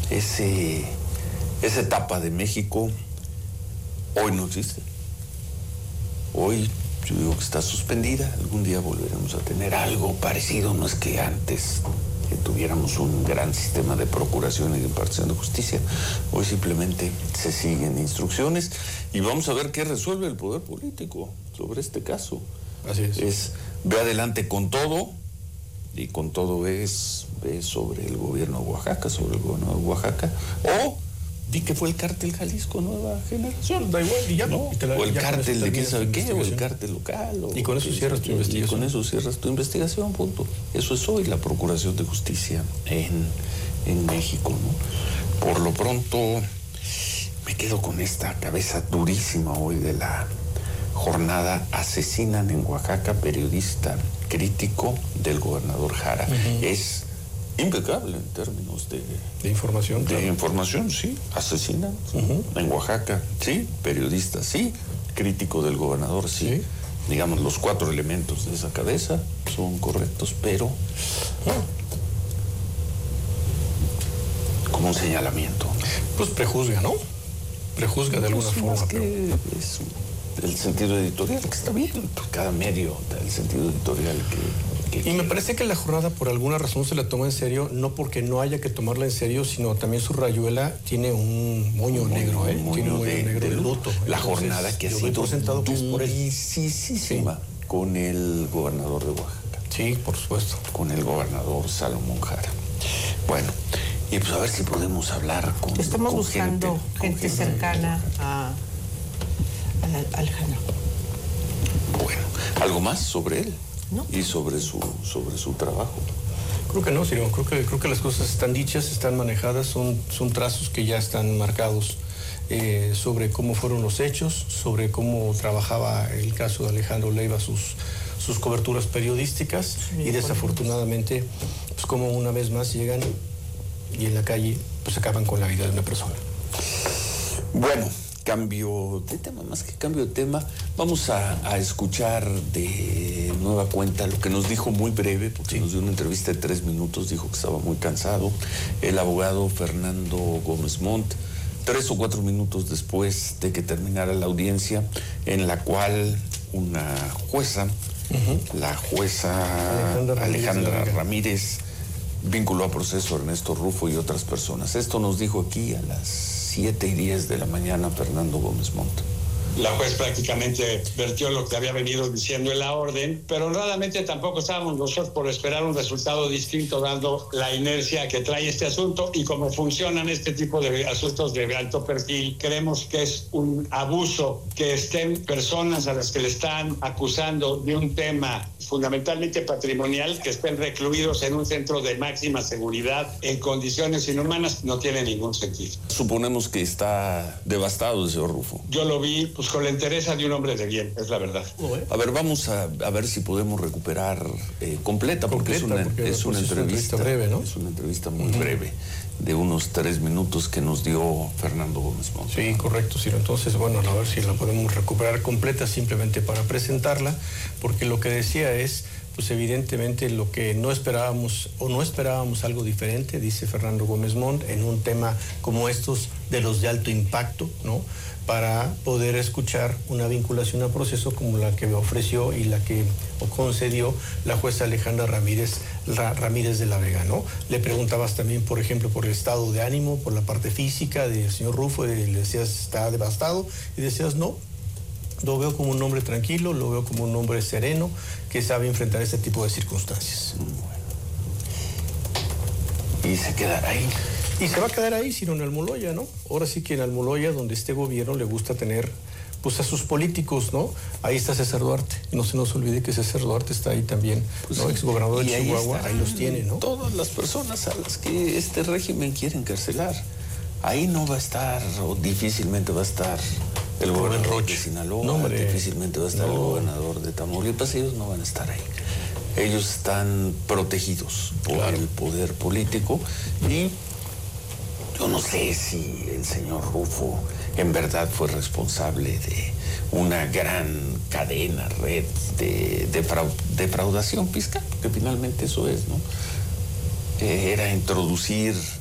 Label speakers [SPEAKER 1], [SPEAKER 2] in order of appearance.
[SPEAKER 1] esa etapa de México hoy no existe. Hoy yo digo que está suspendida. Algún día volveremos a tener algo parecido. No es que antes tuviéramos un gran sistema de procuración y de impartición de justicia. Hoy simplemente se siguen instrucciones y vamos a ver qué resuelve el poder político sobre este caso.
[SPEAKER 2] Así es.
[SPEAKER 1] Ve adelante con todo, y con todo ve sobre el gobierno de Oaxaca, sobre el gobernador de Oaxaca, o di que fue el cártel Jalisco Nueva Generación, da igual, y ya no. O el cártel de quién sabe qué, o el cártel local.
[SPEAKER 2] Y con eso cierras tu investigación.
[SPEAKER 1] Y con eso cierras tu investigación, punto. Eso es hoy la Procuración de Justicia en México, ¿no? Por lo pronto, me quedo con esta cabeza durísima hoy de la jornada. Asesinan en Oaxaca periodista crítico del gobernador Jara. Es impecable en términos
[SPEAKER 2] de información.
[SPEAKER 1] De información, sí. Asesinan en Oaxaca, sí. Periodista, sí. Crítico del gobernador, sí. Digamos, los 4 elementos de esa cabeza son correctos, pero como un señalamiento.
[SPEAKER 2] Pues prejuzga, ¿no? Prejuzga de alguna forma.
[SPEAKER 1] Más que es el sentido editorial, que está bien. Cada medio da el sentido editorial que
[SPEAKER 2] y me parece que la jornada por alguna razón se la toma en serio, no porque no haya que tomarla en serio, sino también su rayuela tiene un moño negro, tiene un moño negro de luto.
[SPEAKER 1] La jornada que ha sido durísima con el gobernador de Oaxaca.
[SPEAKER 2] Sí, por supuesto.
[SPEAKER 1] Con el gobernador Salomón Jara. Bueno, y pues a ver si podemos hablar con
[SPEAKER 3] Estamos buscando gente cercana a Alejandro.
[SPEAKER 1] Bueno, ¿algo más sobre él?
[SPEAKER 3] No.
[SPEAKER 1] Y sobre su trabajo.
[SPEAKER 2] Creo que no, Ciro. Creo que las cosas están dichas, están manejadas, son trazos que ya están marcados sobre cómo fueron los hechos, sobre cómo trabajaba el caso de Alejandro Leiva sus coberturas periodísticas y desafortunadamente, pues como una vez más llegan y en la calle pues acaban con la vida de una persona.
[SPEAKER 1] Bueno, cambio de tema, más que cambio de tema, vamos a escuchar de nueva cuenta lo que nos dijo muy breve, porque nos dio una entrevista de 3 minutos, dijo que estaba muy cansado, el abogado Fernando Gómez Montt, 3 o 4 minutos después de que terminara la audiencia, en la cual una jueza, la jueza Alejandra Ramírez, vinculó a proceso a Ernesto Rufo y otras personas. Esto nos dijo aquí a las 7:10 de la mañana Fernando Gómez Montt.
[SPEAKER 4] La juez prácticamente vertió lo que había venido diciendo en la orden, pero honradamente tampoco estábamos nosotros por esperar un resultado distinto, dando la inercia que trae este asunto y cómo funcionan este tipo de asuntos de alto perfil. Creemos que es un abuso que estén personas a las que le están acusando de un tema fundamentalmente patrimonial, que estén recluidos en un centro de máxima seguridad en condiciones inhumanas, no tiene ningún sentido.
[SPEAKER 1] Suponemos que está devastado el señor Rufo.
[SPEAKER 4] Yo lo vi pues con la entereza de un hombre de bien, es la verdad.
[SPEAKER 1] A ver, vamos a ver si podemos recuperar completa, porque es una entrevista
[SPEAKER 2] breve, ¿no?
[SPEAKER 1] Es una entrevista muy breve, de unos 3 minutos que nos dio Fernando Gómez Montt.
[SPEAKER 2] Sí, correcto, Ciro. Entonces, bueno, a ver si la podemos recuperar completa simplemente para presentarla, porque lo que decía es, pues evidentemente lo que no esperábamos algo diferente, dice Fernando Gómez Montt, en un tema como estos de los de alto impacto, ¿no? Para poder escuchar una vinculación a proceso como la que ofreció y la que concedió la jueza Alejandra Ramírez de la Vega, ¿no? Le preguntabas también, por ejemplo, por el estado de ánimo, por la parte física del señor Rufo, y le decías, está devastado, y decías, no, lo veo como un hombre tranquilo, lo veo como un hombre sereno, que sabe enfrentar este tipo de circunstancias.
[SPEAKER 1] Bueno. Y se quedará ahí.
[SPEAKER 2] Y se va a quedar ahí, sino en Almoloya, ¿no? Ahora sí que en Almoloya, donde este gobierno le gusta tener, pues a sus políticos, ¿no? Ahí está César Duarte. No se nos olvide que César Duarte está ahí también, pues, ¿no? Exgobernador de Chihuahua, ahí los tiene, ¿no?
[SPEAKER 1] Todas las personas a las que este régimen quiere encarcelar. Ahí no va a estar, o difícilmente va a estar el gobernador de Sinaloa, difícilmente va a estar el gobernador de Tamaulipas, ellos no van a estar ahí. Ellos están protegidos por el poder político y yo no sé si el señor Rufo en verdad fue responsable de una gran cadena, red de defraudación fiscal, que finalmente eso es, ¿no? Era introducir